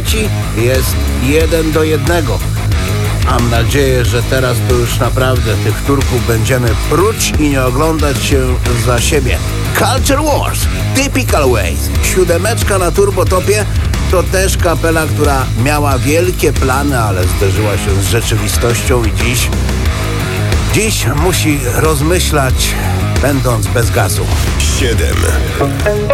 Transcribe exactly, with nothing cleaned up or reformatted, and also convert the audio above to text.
trzeci jest jeden do jednego. Mam nadzieję, że teraz to już naprawdę tych Turków będziemy pruć i nie oglądać się za siebie. Culture Wars, Typical Ways, siódemeczka na Turbotopie to też kapela, która miała wielkie plany, ale zderzyła się z rzeczywistością i dziś, dziś musi rozmyślać, będąc bez gazu. siedem.